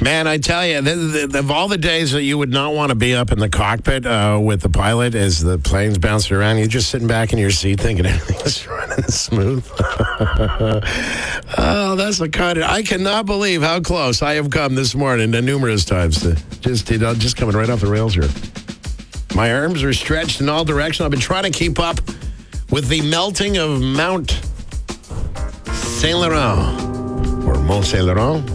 Man, I tell you, of all the days that you would not want to be up in the cockpit with the pilot as the plane's bouncing around, you're just sitting back in your seat thinking everything's running smooth. Oh, that's the kind of... I cannot believe how close I have come this morning numerous times to just coming right off the rails here. My arms are stretched in all directions. I've been trying to keep up with the melting of Mount Saint Laurent, or Mont Saint Laurent.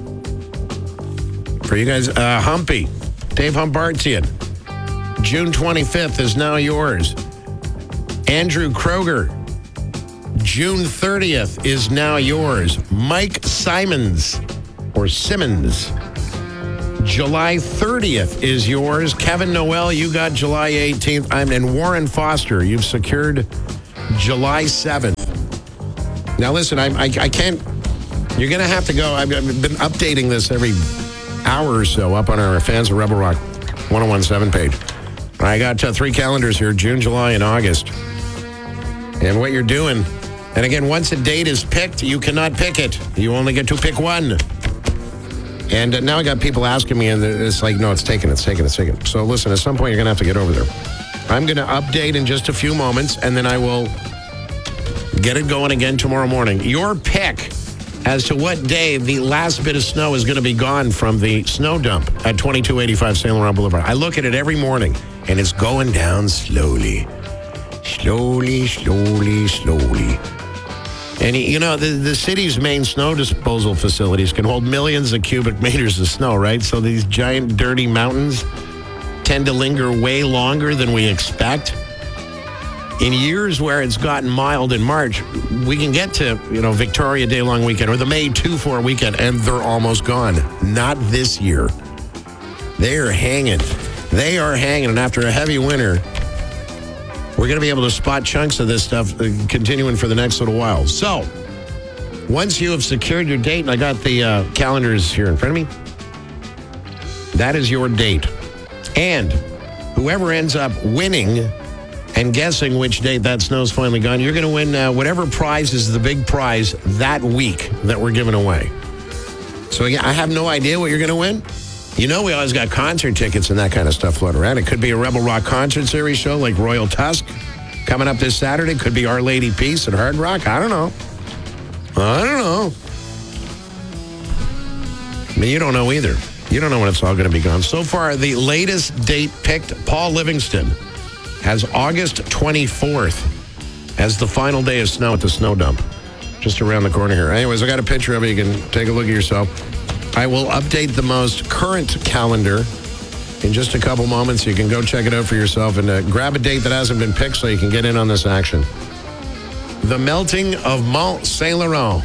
For you guys, Humpy, Dave Humbartian, June 25th is now yours. Andrew Kroger, June 30th is now yours. Mike Simons, or Simmons, July 30th is yours. Kevin Noel, you got July 18th. And Warren Foster, you've secured July 7th. Now listen, I can't, you're going to have to go. I've been updating this every hour or so up on our Fans of Rebel Rock 1017 page. I got 3 calendars here, June, July, and August. And what you're doing, and again, once a date is picked, you cannot pick it. You only get to pick one. And now I got people asking me, and it's like, no, it's taken. So listen, at some point, you're going to have to get over there. I'm going to update in just a few moments, and then I will get it going again tomorrow morning. Your pick as to what day the last bit of snow is going to be gone from the snow dump at 2285 Saint Laurent Boulevard. I look at it every morning, and it's going down slowly. Slowly. And, you know, the city's main snow disposal facilities can hold millions of cubic meters of snow, right? So these giant, dirty mountains tend to linger way longer than we expect. In years where it's gotten mild in March, we can get to, Victoria Day long weekend or the May 2-4 weekend, and they're almost gone. Not this year. They are hanging. And after a heavy winter, we're going to be able to spot chunks of this stuff continuing for the next little while. So, once you have secured your date, and I got the calendars here in front of me, that is your date. And whoever ends up winning and guessing which date that snow's finally gone, you're going to win whatever prize is the big prize that week that we're giving away. So again, I have no idea what you're going to win. We always got concert tickets and that kind of stuff floating around. It could be a Rebel Rock Concert Series show like Royal Tusk coming up this Saturday. Could be Our Lady Peace at Hard Rock. I don't know. I mean, you don't know either. You don't know when it's all going to be gone. So far, the latest date picked, Paul Livingston, has August 24th as the final day of snow at the snow dump. Just around the corner here. Anyways, I got a picture of it. You can take a look at yourself. I will update the most current calendar in just a couple moments. You can go check it out for yourself and grab a date that hasn't been picked so you can get in on this action. The melting of Mont Saint Laurent.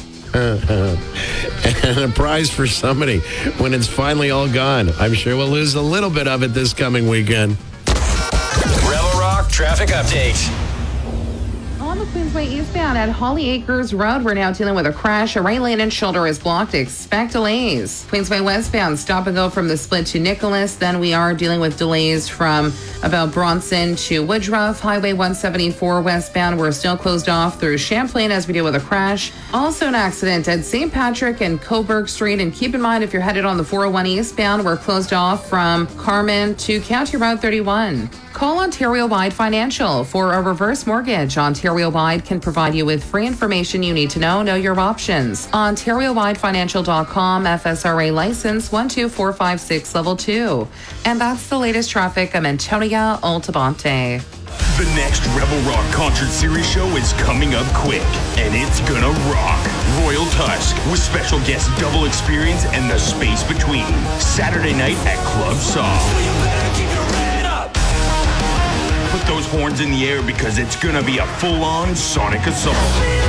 And a prize for somebody when it's finally all gone. I'm sure we'll lose a little bit of it this coming weekend. Rebel Rock Traffic Update. On the Queensway eastbound at Holly Acres Road, we're now dealing with a crash. A right lane and shoulder is blocked. Expect delays. Queensway westbound, stop and go from the split to Nicholas. Then we are dealing with delays from about Bronson to Woodruff. Highway 174 westbound, we're still closed off through Champlain as we deal with a crash. Also an accident at St. Patrick and Coburg Street. And keep in mind, if you're headed on the 401 eastbound, we're closed off from Carmen to County Route 31. Call Ontario Wide Financial for a reverse mortgage. Ontario Wide can provide you with free information you need to know your options. OntarioWideFinancial.com, FSRA license 12456 level 2. And that's the latest traffic. I'm Antonia Altabante. The next Rebel Rock Concert Series show is coming up quick, and it's gonna rock. Royal Tusk with special guest Double Experience and The Space Between. Saturday night at Club Saw. Put those horns in the air because it's gonna be a full-on sonic assault.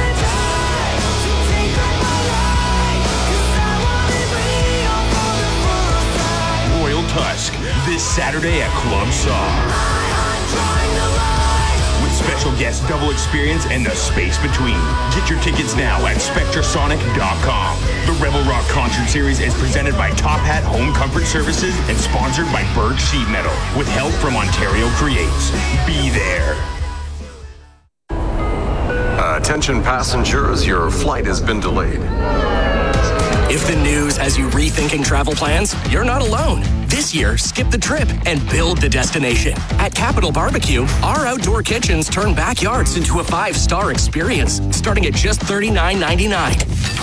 Royal Tusk this Saturday at Club Saw. With special guest Double Experience and The Space Between. Get your tickets now at SpectraSonic.com. The Rebel Rock Concert Series is presented by Top Hat Home Comfort Services and sponsored by Berg Sheet Metal with help from Ontario Creates. Be there. Attention passengers, your flight has been delayed. If the news has you rethinking travel plans, you're not alone. This year, skip the trip and build the destination. At Capital Barbecue, our outdoor kitchens turn backyards into a 5-star experience, starting at just $39.99.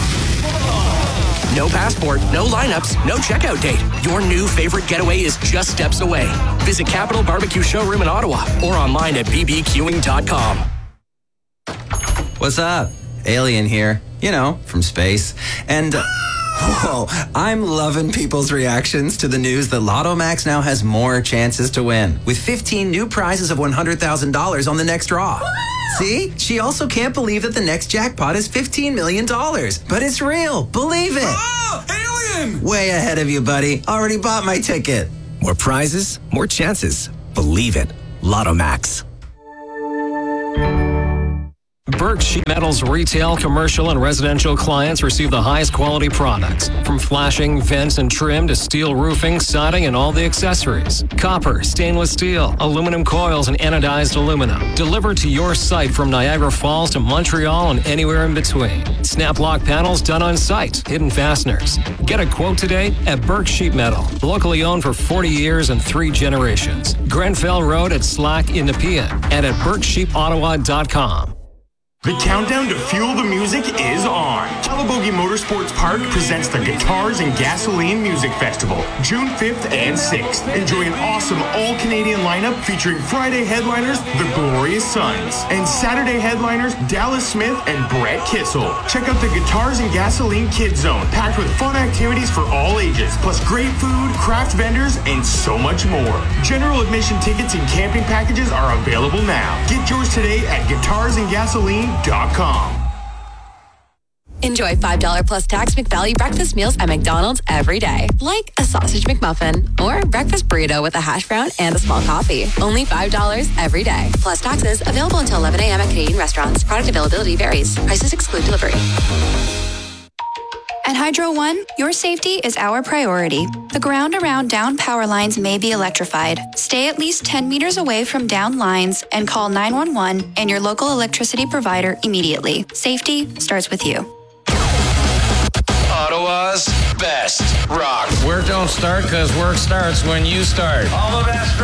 No passport, no lineups, no checkout date. Your new favorite getaway is just steps away. Visit Capital Barbecue Showroom in Ottawa or online at bbqing.com. What's up? Alien here, from space. And, I'm loving people's reactions to the news that Lotto Max now has more chances to win, with 15 new prizes of $100,000 on the next draw. See? She also can't believe that the next jackpot is $15 million. But it's real. Believe it. Oh, alien! Way ahead of you, buddy. Already bought my ticket. More prizes, more chances. Believe it. Lotto Max. Burke Sheet Metal's retail, commercial, and residential clients receive the highest quality products. From flashing, vents, and trim to steel roofing, siding, and all the accessories. Copper, stainless steel, aluminum coils, and anodized aluminum. Delivered to your site from Niagara Falls to Montreal and anywhere in between. Snap lock panels done on site. Hidden fasteners. Get a quote today at Burke Sheet Metal. Locally owned for 40 years and 3 generations. Grenfell Road at Slack in Nepean and at BurkeSheepOttawa.com. The countdown to Fuel the Music is on. Calabogie Motorsports Park presents the Guitars and Gasoline Music Festival, June 5th and 6th. Enjoy an awesome all-Canadian lineup featuring Friday headliners, The Glorious Sons, and Saturday headliners, Dallas Smith and Brett Kissel. Check out the Guitars and Gasoline Kids Zone, packed with fun activities for all ages, plus great food, craft vendors, and so much more. General admission tickets and camping packages are available now. Get yours today at guitarsandgasoline.com. Enjoy $5 plus tax McValue breakfast meals at McDonald's every day. Like a sausage McMuffin or breakfast burrito with a hash brown and a small coffee. Only $5 every day. Plus taxes. Available until 11 a.m. at Canadian restaurants. Product availability varies. Prices exclude delivery. At Hydro One, your safety is our priority. The ground around down power lines may be electrified. Stay at least 10 meters away from down lines and call 911 and your local electricity provider immediately. Safety starts with you. Ottawa's best rock. Work don't start because work starts when you start. All the best.